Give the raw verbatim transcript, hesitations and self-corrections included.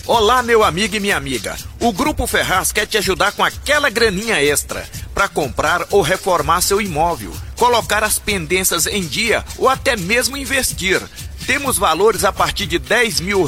Olá, meu amigo e minha amiga. O Grupo Ferraz quer te ajudar com aquela graninha extra para comprar ou reformar seu imóvel, colocar as pendências em dia ou até mesmo investir. Temos valores a partir de dez mil